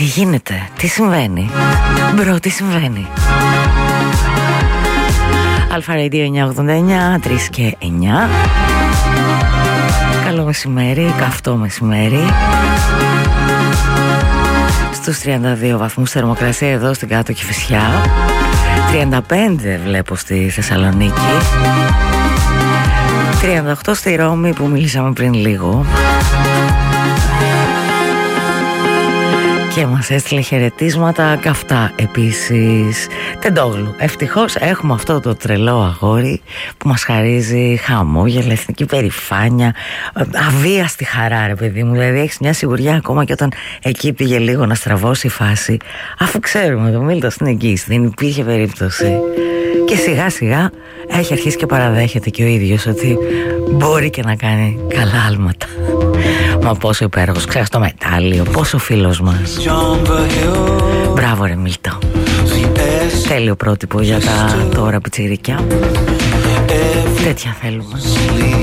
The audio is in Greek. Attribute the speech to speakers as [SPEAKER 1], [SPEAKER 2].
[SPEAKER 1] Τι γίνεται, τι συμβαίνει, μπρο, τι συμβαίνει. Αλφα Radio 989, 3 και 9. Καλό μεσημέρι, καυτό μεσημέρι. Στους 32 βαθμούς θερμοκρασία εδώ στην Κάτω Κηφισιά. 35 βλέπω στη Θεσσαλονίκη. 38 στη Ρώμη που μίλησαμε πριν λίγο. Και μας έστειλε χαιρετίσματα καυτά επίσης Τεντόγλου. Ευτυχώς έχουμε αυτό το τρελό αγόρι που μας χαρίζει χαμόγελα, εθνική περηφάνεια, αβίαστη χαρά, ρε παιδί μου. Δηλαδή έχεις μια σιγουριά ακόμα και όταν εκεί πήγε λίγο να στραβώσει η φάση, αφού ξέρουμε το Μίλτος είναι εγγύης, δεν υπήρχε περίπτωση. Και σιγά σιγά έχει αρχίσει και παραδέχεται και ο ίδιος ότι μπορεί και να κάνει καλά άλματα. Μα πόσο υπέροχος, ξέρεις το μετάλλιο, πόσο φίλος μας. Μπράβο ρε Μίλτο. Τέλειο πρότυπο για τα τώρα πιτσιρικιά. Τέτοια θέλουμε.